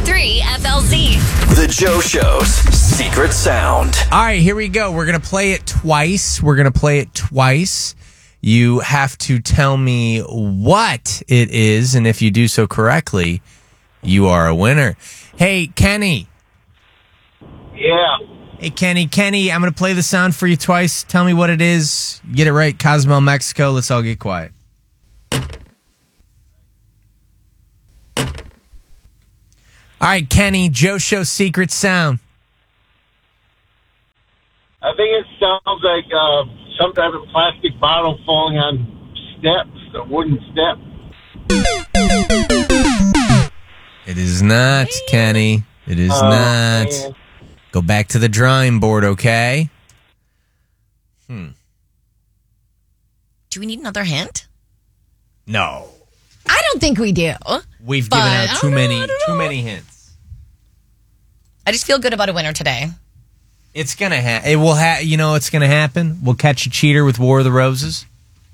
93.3 FLZ. The Joe Show's secret sound. All right, here we go. We're going to play it twice. You have to tell me what it is, and if you do so correctly, you are a winner. Hey, Kenny. Yeah. Hey, Kenny, I'm going to play the sound for you twice. Tell me what it is. Get it right. Cozumel, Mexico. Let's all get quiet. All right, Kenny, Joe Show secret sound. I think it sounds like some type of plastic bottle falling on steps, a wooden step. It is not, Kenny. It is not. Man. Go back to the drawing board, okay? Do we need another hint? No. I don't think we do. We've But given I out don't know, I don't too know. many hints. I just feel good about a winner today. It's gonna happen. It will you know what's gonna happen? We'll catch a cheater with War of the Roses.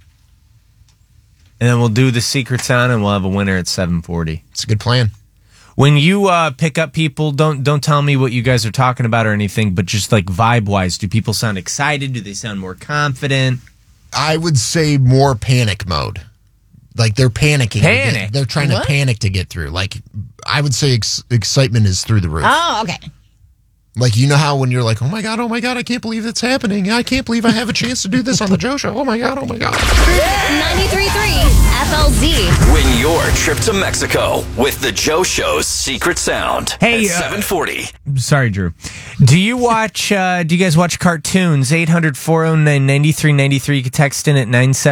And then we'll do the secret sound and we'll have a winner at 7:40. It's a good plan. When you pick up people, don't tell me what you guys are talking about or anything, but just like vibe-wise, do people sound excited? Do they sound more confident? I would say more panic mode. Like they're panicking. Panic? They're trying What? to panic to get through. Like I would say excitement is through the roof. Oh, okay. Like, you know how when you're like, oh my God, I can't believe it's happening. I can't believe I have a chance to do this on the Joe Show. Oh my God. 93.3 FLZ. Win your trip to Mexico with the Joe Show's secret sound. Hey, at 7:40. Sorry, Drew. Do you guys watch cartoons? 800-409-9393. You can text in at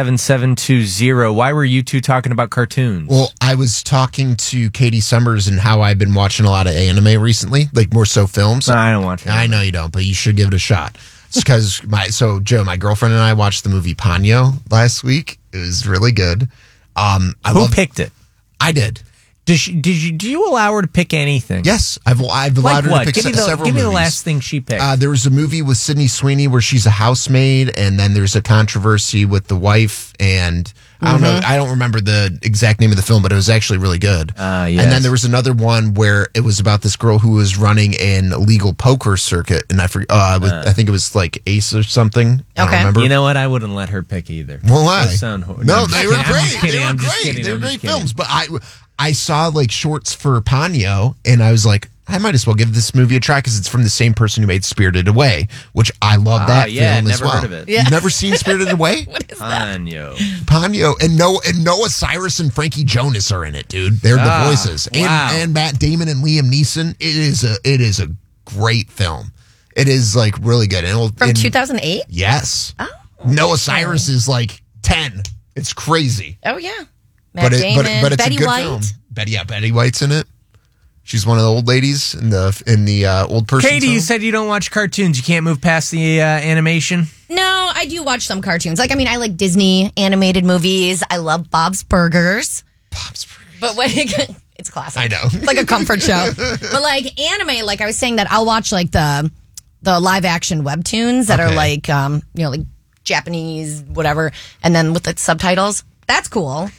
97720. Why were you two talking about cartoons? Well, I was talking to Katie Summers and how I've been watching a lot of anime recently, like more so films. I don't watch it. I know you don't, but you should give it a shot. It's because Joe, my girlfriend and I watched the movie Ponyo last week. It was really good. Who picked it? I did. Do you allow her to pick anything? Yes, I've allowed Like her what? to pick several Give me the movies. last thing she picked. There was a movie with Sydney Sweeney where she's a housemaid, and then there's a controversy with the wife, and I don't know. I don't remember the exact name of the film, but it was actually really good. Yes. And then there was another one where it was about this girl who was running an illegal poker circuit, and I think it was like Ace or something. I don't Okay. remember. You know what? I wouldn't let her pick either. Well, why? Those sound horrible. No, I'm they just were kidding. I'm just great. kidding. They were I'm just great. kidding. They were I'm just great kidding. films. But I saw like shorts for Ponyo, and I was like, I might as well give this movie a try because it's from the same person who made Spirited Away, which I love that yeah, film as never well. heard of it. You've never seen Spirited Away? Ponyo. Ponyo and Noah Cyrus and Frankie Jonas are in it, dude. They're the voices. Wow. And Matt Damon and Liam Neeson. It is a great film. It is like really good. From 2008? Yes. Oh. Noah Cyrus is like 10. It's crazy. Oh, yeah. Matt Damon, but it's Betty a good White. film. Betty White's in it. She's one of the old ladies in the old person. Katie, you said you don't watch cartoons. You can't move past the animation. No, I do watch some cartoons. Like, I mean, I like Disney animated movies. I love Bob's Burgers. But when it's classic. I know. It's like a comfort show. But like anime, like I was saying that I'll watch like the live action webtoons that are like like Japanese, whatever, and then with the subtitles. That's cool.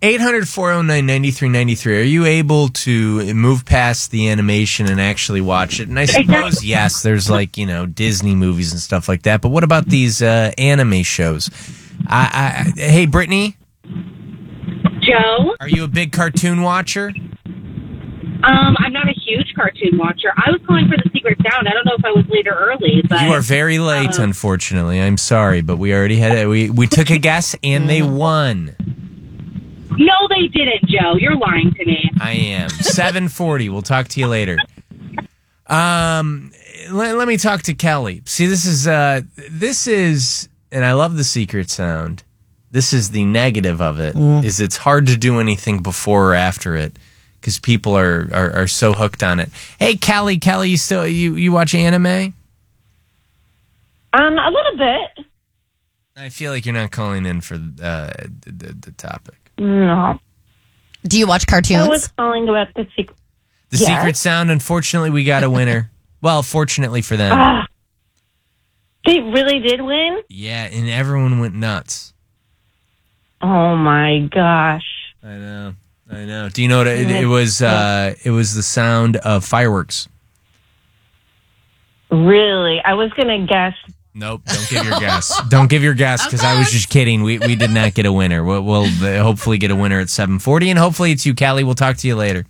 800-409-9393. Are you able to move past the animation and actually watch it? And I suppose, yes, there's like, Disney movies and stuff like that. But what about these anime shows? Hey, Brittany? Joe? Are you a big cartoon watcher? I'm not a huge cartoon watcher. I was calling for the secret sound. I don't know if I was late or early, but You are very late, unfortunately. I'm sorry, but we already had it. We took a guess and they won. no, they didn't, Joe. You're lying to me. I am. 7:40. We'll talk to you later. Let me talk to Kelly. See, this is, and I love the secret sound. This is the negative of it, is it's hard to do anything before or after it because people are so hooked on it. Hey, Kelly, you watch anime? A little bit. I feel like you're not calling in for the topic. No. Do you watch cartoons? I was calling about the secret. The Yes. secret sound, unfortunately, we got a winner. Well, fortunately for them. They really did win? Yeah, and everyone went nuts. Oh, my gosh. I know. I know. Do you know what it was? It was the sound of fireworks. Really? I was going to guess. Nope. Don't give your guess. Don't give your guess because I was just kidding. We did not get a winner. We'll hopefully get a winner at 7:40, and hopefully it's you, Callie. We'll talk to you later.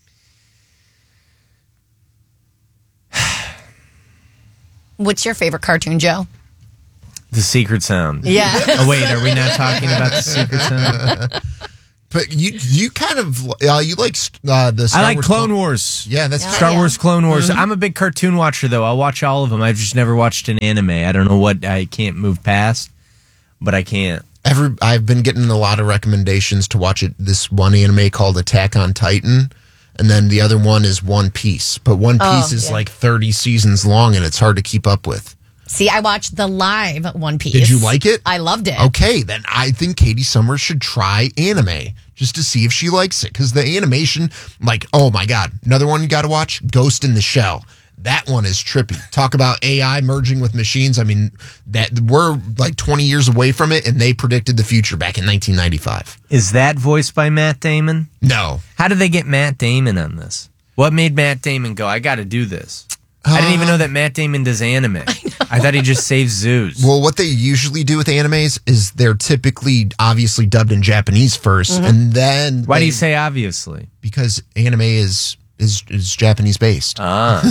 What's your favorite cartoon, Joe? The Secret Sound. Yeah. Oh, wait. Are we not talking about the Secret Sound? But you kind of you like the Star I like Wars Clone Wars. Yeah, that's Star Wars Clone Wars. Mm-hmm. I'm a big cartoon watcher, though. I'll watch all of them. I've just never watched an anime. I don't know what I can't move past, but I can't. I've been getting a lot of recommendations to watch this one anime called Attack on Titan, and then the other one is One Piece. But One Piece is like 30 seasons long, and it's hard to keep up with. See, I watched the live One Piece. Did you like it? I loved it. Okay, then I think Katie Summers should try anime just to see if she likes it. Because the animation, like, oh my God, another one you got to watch, Ghost in the Shell. That one is trippy. Talk about AI merging with machines. I mean, that we're like 20 years away from it, and they predicted the future back in 1995. Is that voiced by Matt Damon? No. How did they get Matt Damon on this? What made Matt Damon go, I got to do this? I didn't even know that Matt Damon does anime. I thought he just saves zoos. Well, what they usually do with animes is they're typically obviously dubbed in Japanese first, and then Why do you say obviously? Because anime is Japanese based. But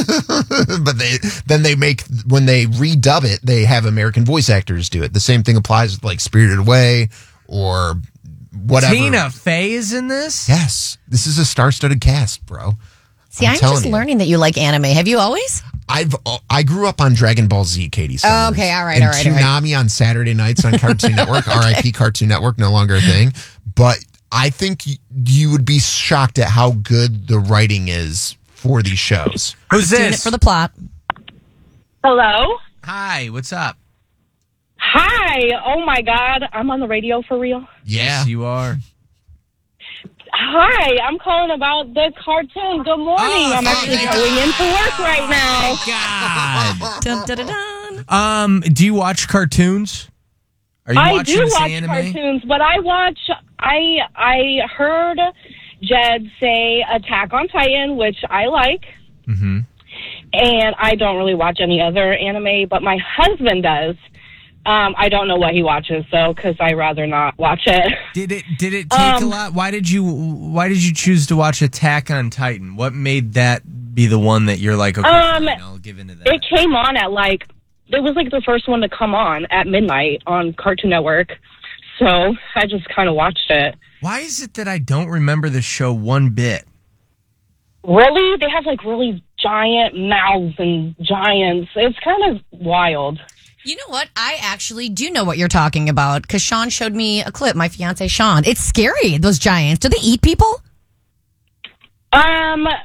they make, when they redub it, they have American voice actors do it. The same thing applies with like Spirited Away or whatever. Tina Fey is in this? Yes, this is a star-studded cast, bro. See, I'm telling just you. learning that you like anime. Have you always? I grew up on Dragon Ball Z, Katie Summers. Oh, okay, all right, and all right, all right. Toonami on Saturday nights on Cartoon Network. R.I.P. Cartoon Network, no longer a thing. But I think you would be shocked at how good the writing is for these shows. Who's Doing it this? for the plot. Hello? Hi, what's up? Hi. Oh, my God. I'm on the radio for real. Yeah. Yes, you are. Hi. I'm calling about the cartoon. Good morning. I'm actually going into work right now. God. Dun, dun, dun, dun. Do you watch cartoons? Are you I watching do this watch anime? cartoons, but I heard Jed say Attack on Titan, which I like. Mm-hmm. And I don't really watch any other anime, but my husband does. I don't know what he watches though, because I rather not watch it. Did it take a lot? Why did you choose to watch Attack on Titan? What made that be the one that you're like, okay, fine, I'll give into that? It came on at it was like the first one to come on at midnight on Cartoon Network. So I just kind of watched it. Why is it that I don't remember the show one bit? Really? They have like really giant mouths and giants. It's kind of wild. You know what? I actually do know what you're talking about because Sean showed me a clip. My fiance Sean. It's scary. Those giants. Do they eat people? Am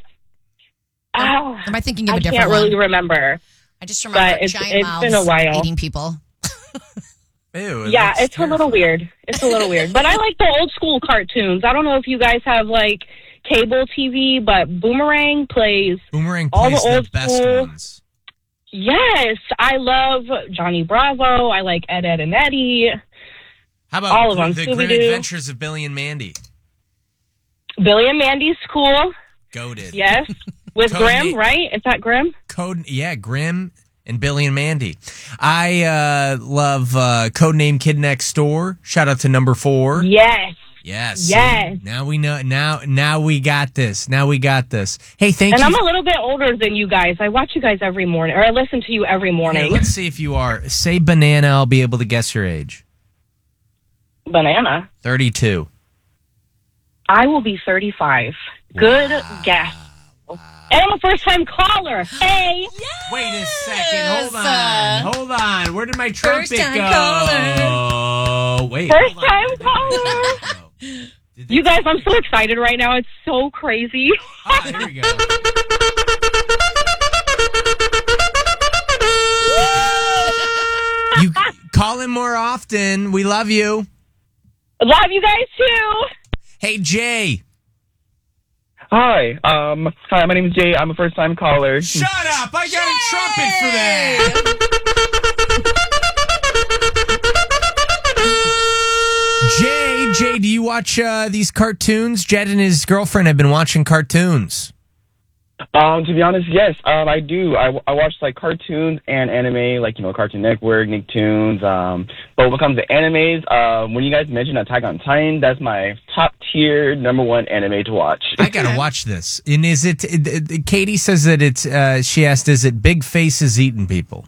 I thinking of a different can't really one? remember. I just remember But giant it's mouths been a while. eating people. Ew, it Yeah, looks it's a little weird. It's a little weird. But I like the old school cartoons. I don't know if you guys have like cable TV, but Boomerang plays Boomerang all plays the the old best school. ones. Yes, I love Johnny Bravo. I like Ed, Ed, and Eddie. How about all of them. the Great Scooby-Doo. Adventures of Billy and Mandy? Billy and Mandy's cool. Goated. Yes. With Cody- Grimm, right? Is that Grimm? Grimm and Billy and Mandy. I love Codename Kid Next Door. Shout out to number 4. Yes. Yes. Yes. See? Now we know. Now we got this. Hey, thank And you. I'm a little bit older than you guys. I watch you guys every morning, or I listen to you every Here, morning. let's see if you are. Say banana. I'll be able to guess your age. Banana. 32. I will be 35. Good guess. And I'm a first-time caller. Hey. Wait a second. Hold on. Where did my trumpet First-time go? caller. Wait. First-time caller. You guys, I'm so excited right now. It's so crazy. Oh, here we go. You call in more often. We love you. Love you guys, too. Hey, Jay. Hi, hi, my name is Jay. I'm a first-time caller. Shut up! I got a trumpet for that. Jay, do you watch these cartoons? Jed and his girlfriend have been watching cartoons. To be honest, yes, I do. I watch like cartoons and anime, like, Cartoon Network, Nicktoons. But when it comes to animes, when you guys mentioned Attack on Titan, that's my top tier #1 anime to watch. I gotta watch this. And is it? Katie says that it's. She asked, "Is it big faces eating people?"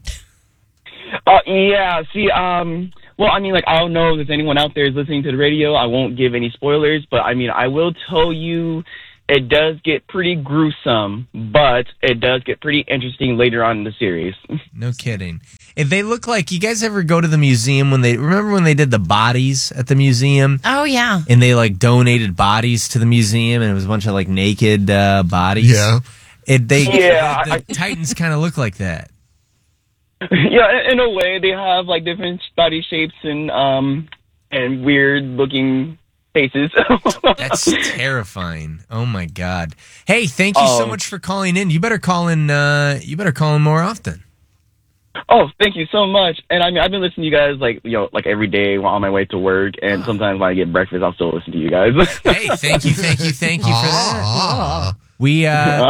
Yeah. See, well, I mean, like, I don't know if anyone out there is listening to the radio. I won't give any spoilers, but I mean, I will tell you. It does get pretty gruesome, but it does get pretty interesting later on in the series. No kidding. If they look like, you guys ever go to the museum remember when they did the bodies at the museum? Oh, yeah. And they like donated bodies to the museum and it was a bunch of like naked bodies? Yeah. The Titans kind of look like that. Yeah, in a way, they have like different body shapes and weird looking faces. That's terrifying. Oh my God. Hey, thank you so much for calling in. You better call in more often. Oh, thank you so much. And I mean, I've been listening to you guys like every day on my way to work, and sometimes when I get breakfast, I'll still listen to you guys. Hey, thank you for that. We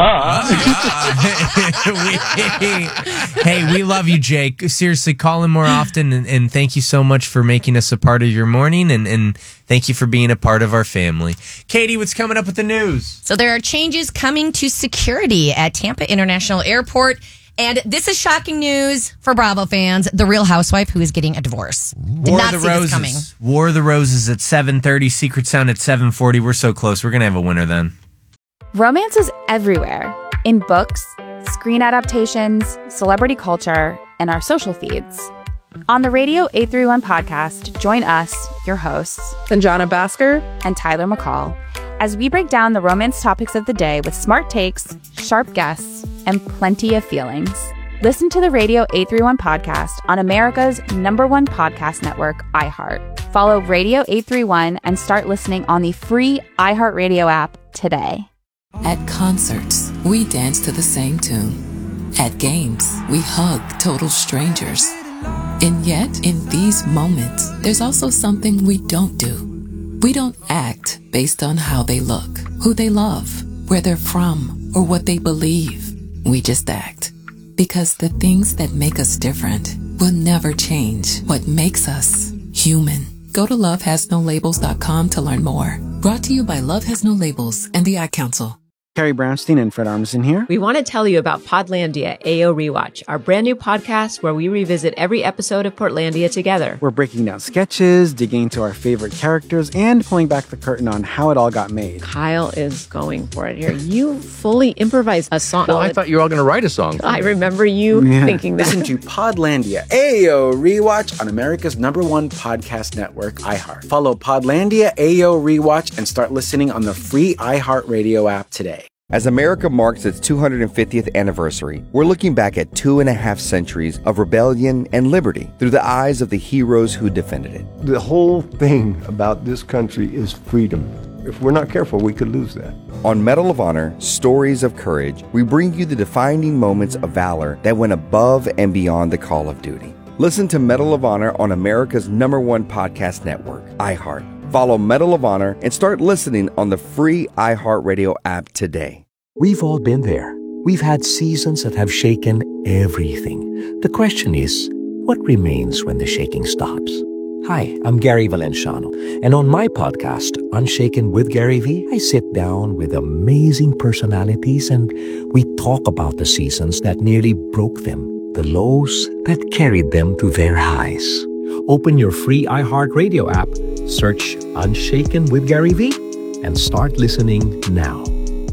we love you, Jake. Seriously, call in more often, and thank you so much for making us a part of your morning, and thank you for being a part of our family. Katie, what's coming up with the news? So there are changes coming to security at Tampa International Airport, and this is shocking news for Bravo fans. The Real Housewife who is getting a divorce. Did not see this coming. War of the Roses at 7:30. Secret Sound at 7:40. We're so close. We're gonna have a winner then. Romance is everywhere, in books, screen adaptations, celebrity culture, and our social feeds. On the Radio 831 podcast, join us, your hosts, Sanjana Bhaskar and Tyler McCall, as we break down the romance topics of the day with smart takes, sharp guests, and plenty of feelings. Listen to the Radio 831 podcast on America's #1 podcast network, iHeart. Follow Radio 831 and start listening on the free iHeartRadio app today. At concerts, we dance to the same tune. At games, we hug total strangers. And yet, in these moments, there's also something we don't do. We don't act based on how they look, who they love, where they're from, or what they believe. We just act. Because the things that make us different will never change what makes us human. Go to lovehasnolabels.com to learn more. Brought to you by Love Has No Labels and the Ad Council. Carrie Brownstein and Fred Armisen here. We want to tell you about Podlandia AO Rewatch, our brand new podcast where we revisit every episode of Portlandia together. We're breaking down sketches, digging into our favorite characters, and pulling back the curtain on how it all got made. Kyle is going for it here. You fully improvised a song. Well, I thought you were all going to write a song. I remember you thinking that. Listen to Podlandia AO Rewatch on America's #1 podcast network, iHeart. Follow Podlandia AO Rewatch and start listening on the free iHeartRadio app today. As America marks its 250th anniversary, we're looking back at 2.5 centuries of rebellion and liberty through the eyes of the heroes who defended it. The whole thing about this country is freedom. If we're not careful, we could lose that. On Medal of Honor, Stories of Courage, we bring you the defining moments of valor that went above and beyond the call of duty. Listen to Medal of Honor on America's #1 podcast network, iHeart. Follow Medal of Honor and start listening on the free iHeartRadio app today. We've all been there. We've had seasons that have shaken everything. The question is, what remains when the shaking stops? Hi, I'm Gary Valenciano, and on my podcast, Unshaken with Gary V, I sit down with amazing personalities and we talk about the seasons that nearly broke them, the lows that carried them to their highs. Open your free iHeartRadio app, search Unshaken with Gary V, and start listening now.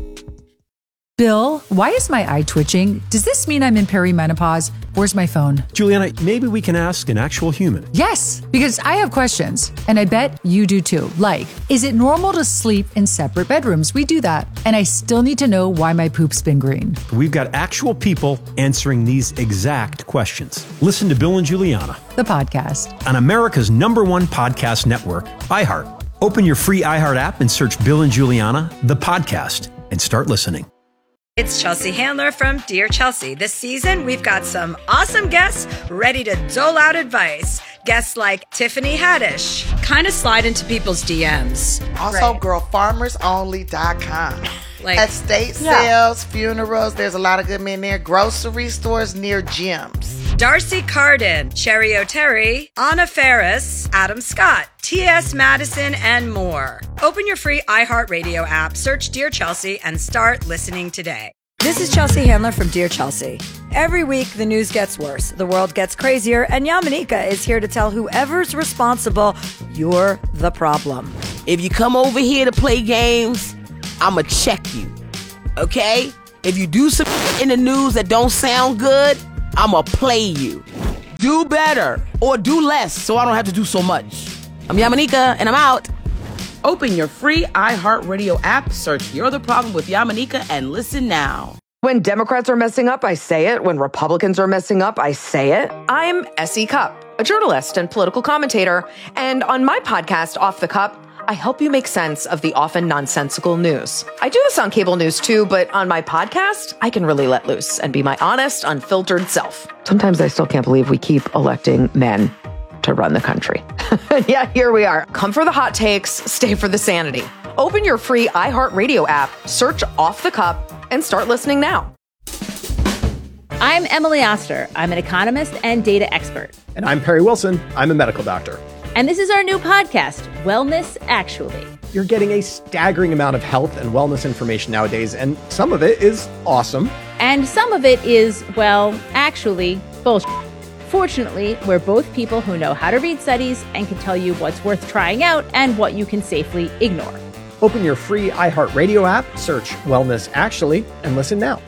Bill, why is my eye twitching? Does this mean I'm in perimenopause? Where's my phone? Juliana, maybe we can ask an actual human. Yes, because I have questions, and I bet you do too. Like, is it normal to sleep in separate bedrooms? We do that. And I still need to know why my poop's been green. We've got actual people answering these exact questions. Listen to Bill and Juliana, the podcast, on America's #1 podcast network, iHeart. Open your free iHeart app and search Bill and Juliana, the podcast, and start listening. It's Chelsea Handler from Dear Chelsea. This season, we've got some awesome guests ready to dole out advice. Guests like Tiffany Haddish, kind of slide into people's DMs. Also, girlfarmersonly.com. Like estate sales, funerals, there's a lot of good men there. Grocery stores near gyms. Darcy Carden, Cherry O'Terry, Anna Ferris, Adam Scott, T.S. Madison, and more. Open your free iHeartRadio app, search Dear Chelsea, and start listening today. This is Chelsea Handler from Dear Chelsea. Every week, the news gets worse, the world gets crazier, and Yamanika is here to tell whoever's responsible, you're the problem. If you come over here to play games, I'ma check you, okay? If you do some in the news that don't sound good, I'ma play you. Do better or do less so I don't have to do so much. I'm Yamanika and I'm out. Open your free iHeartRadio app, search You're the Problem with Yamanika, and listen now. When Democrats are messing up, I say it. When Republicans are messing up, I say it. I'm S.E. Cupp, a journalist and political commentator. And on my podcast, Off the Cup, I help you make sense of the often nonsensical news. I do this on cable news too, but on my podcast, I can really let loose and be my honest, unfiltered self. Sometimes I still can't believe we keep electing men to run the country. Yeah, here we are. Come for the hot takes, stay for the sanity. Open your free iHeartRadio app, search Off the Cup, and start listening now. I'm Emily Oster. I'm an economist and data expert. And I'm Perry Wilson. I'm a medical doctor. And this is our new podcast, Wellness Actually. You're getting a staggering amount of health and wellness information nowadays, and some of it is awesome. And some of it is, well, actually, bullshit. Fortunately, we're both people who know how to read studies and can tell you what's worth trying out and what you can safely ignore. Open your free iHeartRadio app, search Wellness Actually, and listen now.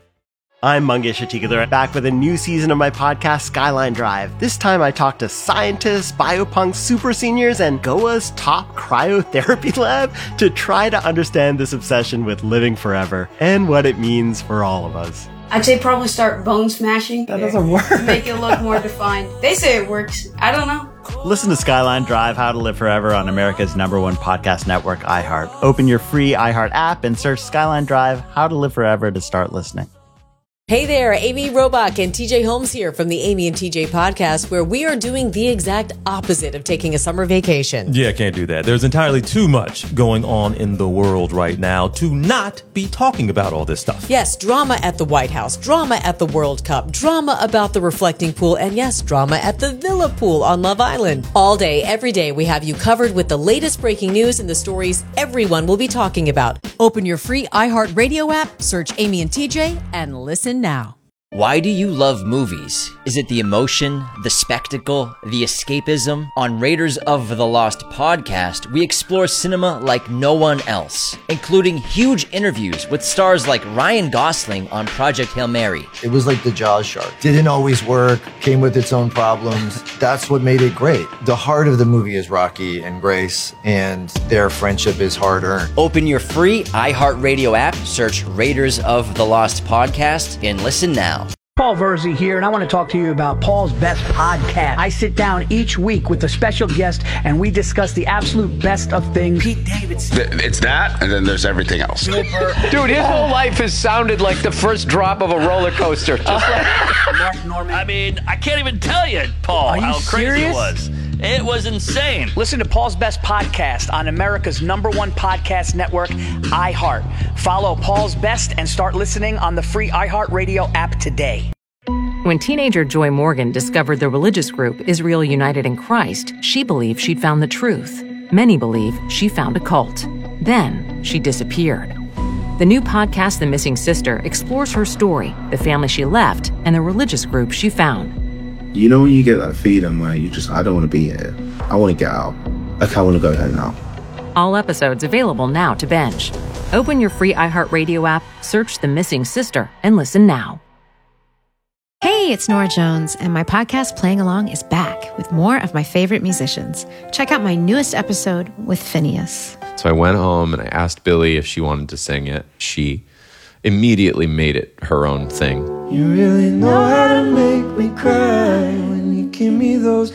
I'm Mangesh Atikadar, back with a new season of my podcast, Skyline Drive. This time I talk to scientists, biopunks, super seniors, and Goa's top cryotherapy lab to try to understand this obsession with living forever and what it means for all of us. I'd say probably start bone smashing. That doesn't work. To make it look more defined. They say it works. I don't know. Listen to Skyline Drive, How to Live Forever on America's #1 podcast network, iHeart. Open your free iHeart app and search Skyline Drive, How to Live Forever to start listening. Hey there, Amy Robach and TJ Holmes here from the Amy and TJ podcast, where we are doing the exact opposite of taking a summer vacation. Yeah, can't do that. There's entirely too much going on in the world right now to not be talking about all this stuff. Yes, drama at the White House, drama at the World Cup, drama about the reflecting pool, and yes, drama at the Villa Pool on Love Island. All day, every day, we have you covered with the latest breaking news and the stories everyone will be talking about. Open your free iHeartRadio app, search Amy and TJ, and listen now. Why do you love movies? Is it the emotion, the spectacle, the escapism? On Raiders of the Lost podcast, we explore cinema like no one else, including huge interviews with stars like Ryan Gosling on Project Hail Mary. It was like the Jaws shark. Didn't always work, came with its own problems. That's what made it great. The heart of the movie is Rocky and Grace, and their friendship is hard-earned. Open your free iHeartRadio app, search Raiders of the Lost podcast, and listen now. Paul Verzi here, and I want to talk to you about Paul's Best Podcast. I sit down each week with a special guest, and we discuss the absolute best of things. Pete Davidson. It's that, and then there's everything else. Dude, his whole life has sounded like the first drop of a roller coaster. Just like Mark Norman. I mean, I can't even tell you, Paul, how crazy it was. It was insane. Listen to Paul's Best Podcast on America's #1 podcast network, iHeart. Follow Paul's Best and start listening on the free iHeartRadio app today. When teenager Joy Morgan discovered the religious group Israel United in Christ, she believed she'd found the truth. Many believe she found a cult. Then she disappeared. The new podcast, The Missing Sister, explores her story, the family she left, and the religious group she found. You know when you get that feeling where I don't want to be here. I want to get out. Like, I want to go home now. All episodes available now to binge. Open your free iHeartRadio app, search The Missing Sister, and listen now. Hey, it's Nora Jones, and my podcast Playing Along is back with more of my favorite musicians. Check out my newest episode with Phineas. So I went home and I asked Billy if she wanted to sing it. She immediately made it her own thing. You really know how to make me cry when you give me those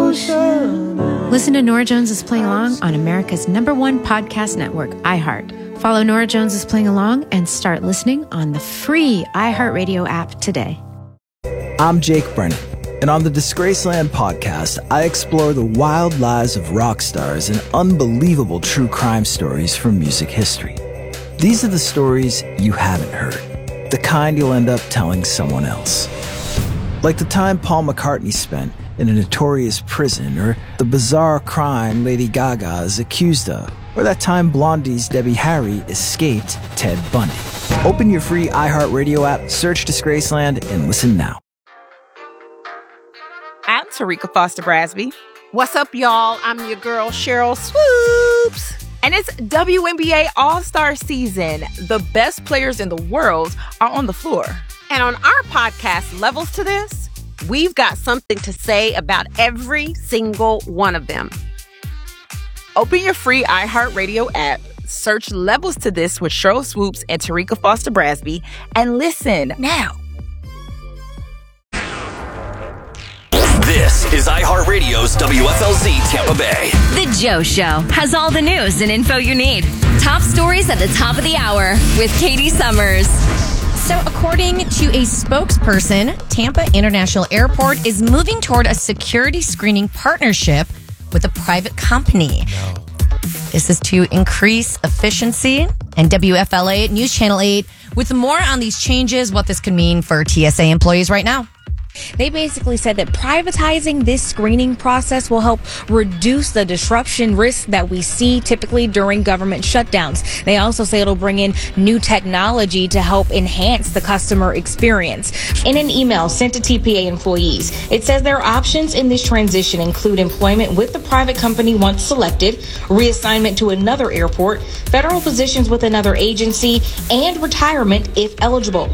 ocean eyes. Listen to Nora Jones is Playing Along on America's #1 podcast network, iHeart. Follow Nora Jones is Playing Along and start listening on the free iHeartRadio app today. I'm Jake Brennan, and on the Disgraceland podcast, I explore the wild lives of rock stars and unbelievable true crime stories from music history. These are the stories you haven't heard, the kind you'll end up telling someone else. Like the time Paul McCartney spent in a notorious prison, or the bizarre crime Lady Gaga is accused of, or that time Blondie's Debbie Harry escaped Ted Bundy. Open your free iHeartRadio app, search Disgraceland, and listen now. I'm Tarika Foster Brasby. What's up, y'all? I'm your girl, Cheryl Swoops. And it's WNBA All-Star season. The best players in the world are on the floor. And on our podcast, Levels to This, we've got something to say about every single one of them. Open your free iHeartRadio app, search Levels to This with Cheryl Swoops and Tarika Foster Brasby, and listen now. This is iHeartRadio's WFLZ Tampa Bay. The Joe Show has all the news and info you need. Top stories at the top of the hour with Katie Summers. So according to a spokesperson, Tampa International Airport is moving toward a security screening partnership with a private company. This is to increase efficiency. And WFLA News Channel 8 with more on these changes, what this could mean for TSA employees right now. They basically said that privatizing this screening process will help reduce the disruption risks that we see typically during government shutdowns. They also say it'll bring in new technology to help enhance the customer experience. In an email sent to TPA employees, it says their options in this transition include employment with the private company once selected, reassignment to another airport, federal positions with another agency, and retirement if eligible.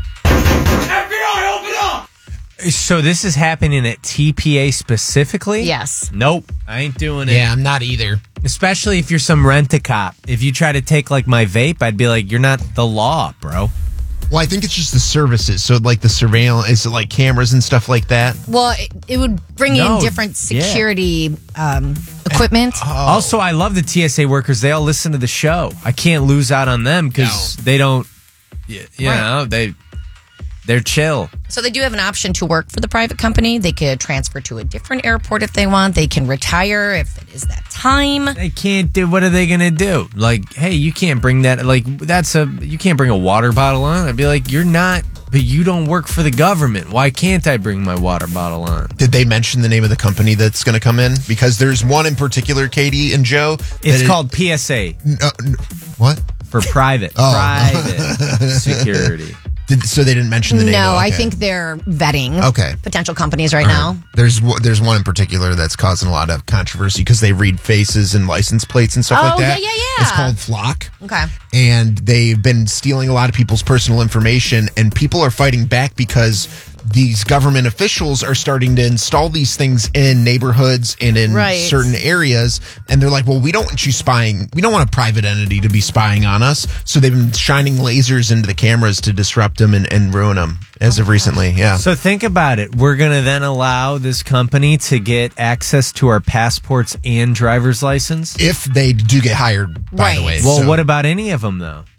FBI, open up! So this is happening at TPA specifically? Yes. Nope, I ain't doing it. Yeah, I'm not either. Especially if you're some rent-a-cop. If you try to take, like, my vape, I'd be like, you're not the law, bro. Well, I think it's just the services. So, like, the surveillance, is it like cameras and stuff like that? Well, it would bring in different security equipment. Also, I love the TSA workers. They all listen to the show. I can't lose out on them because they don't, you know, they're chill. So they do have an option to work for the private company. They could transfer to a different airport if they want. They can retire if it is that time. They can't do. What are they going to do? Like, hey, you can't bring that. Like, you can't bring a water bottle on. I'd be like, you're not. But you don't work for the government. Why can't I bring my water bottle on? Did they mention the name of the company that's going to come in? Because there's one in particular, Katie and Joe. It's called PSA. What? For private. Private security. So they didn't mention the name? No, I think they're vetting potential companies right now. There's one in particular that's causing a lot of controversy because they read faces and license plates and stuff like that. Yeah. It's called Flock. Okay. And they've been stealing a lot of people's personal information, and people are fighting back because these government officials are starting to install these things in neighborhoods and in certain areas. And they're like, well, we don't want you spying. We don't want a private entity to be spying on us. So they've been shining lasers into the cameras to disrupt them and ruin them as of recently. Yeah. So think about it. We're going to then allow this company to get access to our passports and driver's license? If they do get hired, by the way. Well, what about any of them, though?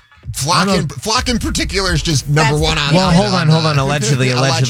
Flock in particular is just number one on. Well, hold on. Allegedly.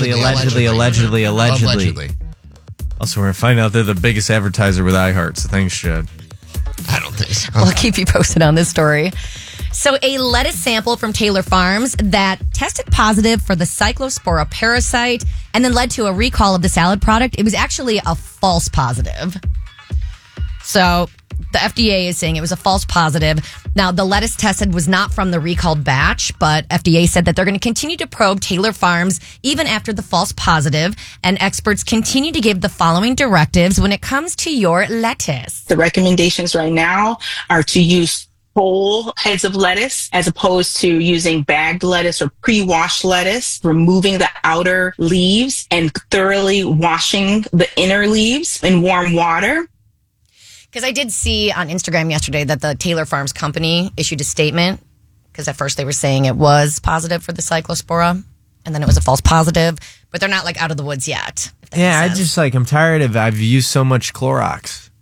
Also, we're going to find out they're the biggest advertiser with iHeart, so thanks, Jed. I don't think so. We'll keep you posted on this story. So a lettuce sample from Taylor Farms that tested positive for the Cyclospora parasite and then led to a recall of the salad product. It was actually a false positive. So the FDA is saying it was a false positive. Now, the lettuce tested was not from the recalled batch, but FDA said that they're going to continue to probe Taylor Farms even after the false positive. And experts continue to give the following directives when it comes to your lettuce. The recommendations right now are to use whole heads of lettuce as opposed to using bagged lettuce or pre-washed lettuce, removing the outer leaves and thoroughly washing the inner leaves in warm water. Because I did see on Instagram yesterday that the Taylor Farms company issued a statement, because at first they were saying it was positive for the Cyclospora, and then it was a false positive, but they're not like out of the woods yet. Yeah, I'm tired of, I've used so much Clorox.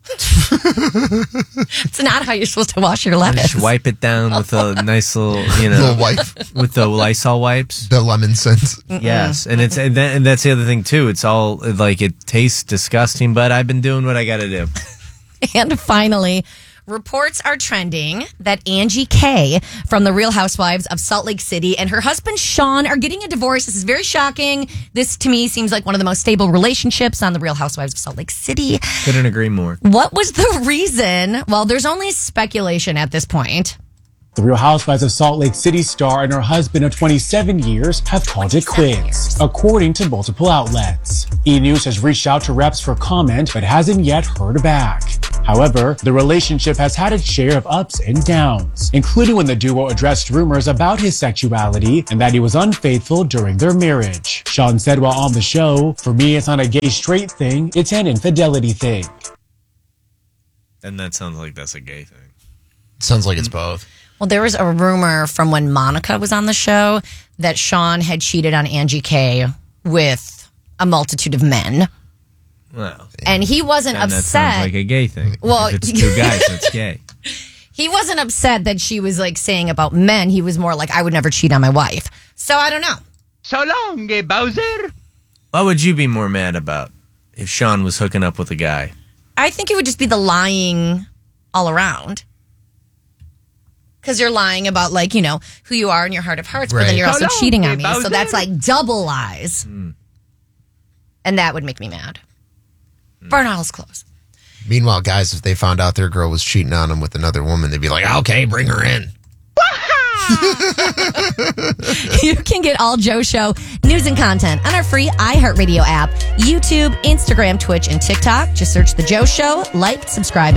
It's not how you're supposed to wash your lettuce. Just wipe it down with a nice little, Little wipe. with the Lysol wipes. The lemon scent. Yes, and that's the other thing too. It's all like it tastes disgusting, but I've been doing what I got to do. And finally, reports are trending that Angie K from the Real Housewives of Salt Lake City and her husband Sean are getting a divorce. This is very shocking. This to me seems like one of the most stable relationships on the Real Housewives of Salt Lake City. Couldn't agree more. What was the reason? Well, there's only speculation at this point. The Real Housewives of Salt Lake City star and her husband of 27 years have called it quits, according to multiple outlets. E! News has reached out to reps for comment, but hasn't yet heard back. However, the relationship has had its share of ups and downs, including when the duo addressed rumors about his sexuality and that he was unfaithful during their marriage. Sean said while on the show, "For me, it's not a gay straight thing, it's an infidelity thing." And that sounds like that's a gay thing. Sounds like it's both. Well, there was a rumor from when Monica was on the show that Sean had cheated on Angie K with a multitude of men. Well, and he wasn't upset. That sounds like a gay thing. Well, if it's two guys, that's gay. He wasn't upset that she was like saying about men. He was more like, I would never cheat on my wife. So I don't know. So long, Bowser. What would you be more mad about if Sean was hooking up with a guy? I think it would just be the lying all around. Because you're lying about, like, who you are in your heart of hearts, but then you're also cheating on me. So that's like double lies. And that would make me mad. Burn all his clothes. Meanwhile, guys, if they found out their girl was cheating on them with another woman, they'd be like, okay, bring her in. You can get all Joe Show news and content on our free iHeartRadio app, YouTube, Instagram, Twitch, and TikTok. Just search The Joe Show, like, subscribe,